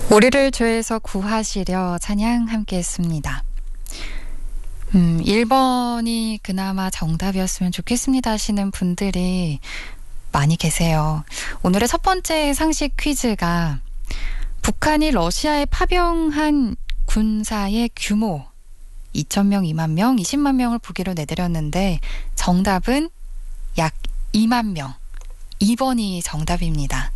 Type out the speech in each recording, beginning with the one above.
우리를 죄에서 구하시려 찬양 함께 했습니다. 1번이 그나마 정답이었으면 좋겠습니다 하시는 분들이 많이 계세요. 오늘의 첫 번째 상식 퀴즈가 북한이 러시아에 파병한 군사의 규모 2,000명, 2만 명, 20만 명을 보기로 내드렸는데 정답은 약 2만 명. 2번이 정답입니다.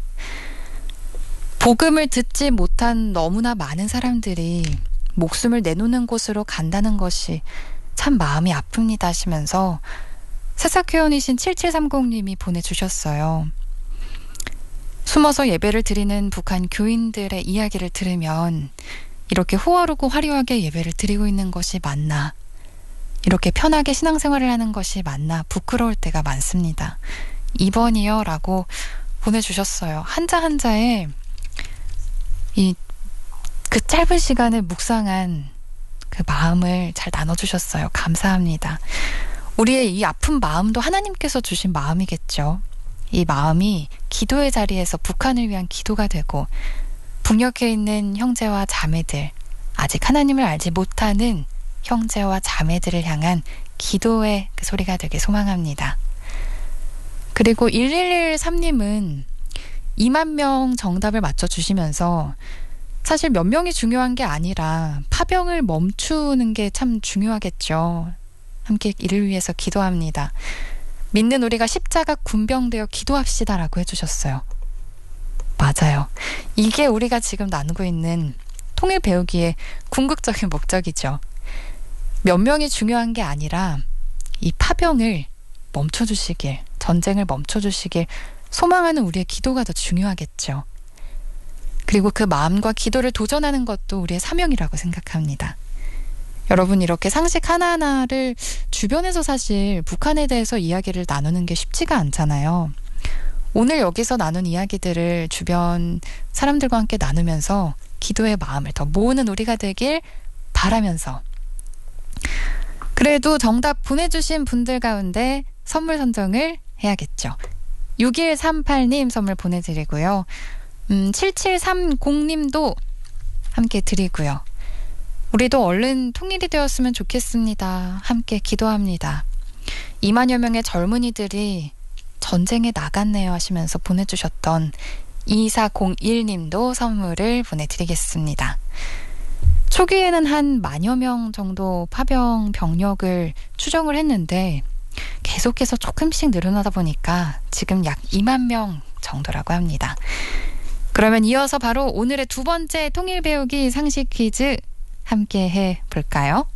복음을 듣지 못한 너무나 많은 사람들이 목숨을 내놓는 곳으로 간다는 것이 참 마음이 아픕니다 하시면서 새싹회원이신 7730님이 보내주셨어요. 숨어서 예배를 드리는 북한 교인들의 이야기를 들으면 이렇게 호화롭고 화려하게 예배를 드리고 있는 것이 맞나, 이렇게 편하게 신앙생활을 하는 것이 맞나 부끄러울 때가 많습니다. 2번이요 라고 보내주셨어요. 한자 한자에 그 짧은 시간에 묵상한 그 마음을 잘 나눠주셨어요. 감사합니다. 우리의 이 아픈 마음도 하나님께서 주신 마음이겠죠. 이 마음이 기도의 자리에서 북한을 위한 기도가 되고 북녘에 있는 형제와 자매들, 아직 하나님을 알지 못하는 형제와 자매들을 향한 기도의 그 소리가 되길 소망합니다. 그리고 1113님은 2만 명 정답을 맞춰주시면서 사실 몇 명이 중요한 게 아니라 파병을 멈추는 게 참 중요하겠죠. 함께 이를 위해서 기도합니다. 믿는 우리가 십자가 군병되어 기도합시다라고 해주셨어요. 맞아요. 이게 우리가 지금 나누고 있는 통일 배우기의 궁극적인 목적이죠. 몇 명이 중요한 게 아니라 이 파병을 멈춰주시길, 전쟁을 멈춰주시길 소망하는 우리의 기도가 더 중요하겠죠. 그리고 그 마음과 기도를 도전하는 것도 우리의 사명이라고 생각합니다. 여러분, 이렇게 상식 하나하나를 주변에서 사실 북한에 대해서 이야기를 나누는 게 쉽지가 않잖아요. 오늘 여기서 나눈 이야기들을 주변 사람들과 함께 나누면서 기도의 마음을 더 모으는 우리가 되길 바라면서, 그래도 정답 보내주신 분들 가운데 선물 선정을 해야겠죠. 6138님 선물 보내드리고요. 7730님도 함께 드리고요. 우리도 얼른 통일이 되었으면 좋겠습니다. 함께 기도합니다. 2만여 명의 젊은이들이 전쟁에 나갔네요 하시면서 보내주셨던 2401님도 선물을 보내드리겠습니다. 초기에는 한 10,000여 명 정도 파병 병력을 추정을 했는데 계속해서 조금씩 늘어나다 보니까 지금 약 2만 명 정도라고 합니다. 그러면 이어서 바로 오늘의 두 번째 통일 배우기 상식 퀴즈 함께 해볼까요?